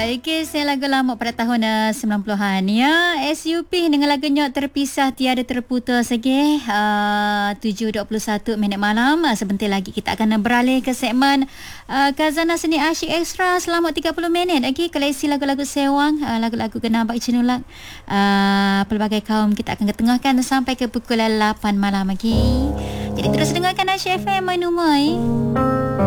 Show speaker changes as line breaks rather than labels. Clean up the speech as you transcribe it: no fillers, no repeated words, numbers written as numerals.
Okey, saya lagu lama pada tahun 90-an ya. SUP dengan lagunya Terpisah Tiada Terputus lagi. 7.21 minit malam. Sebentar lagi kita akan beralih ke segmen Khazanah Seni Asyik Extra selama 30 minit. Okey, koleksi lagu-lagu sewang, lagu-lagu Kenabak Cenulak. Pelbagai kaum kita akan ketengahkan sampai ke pukul 8 malam. Okey. Jadi terus dengarkan Asyik FM Mai Numai.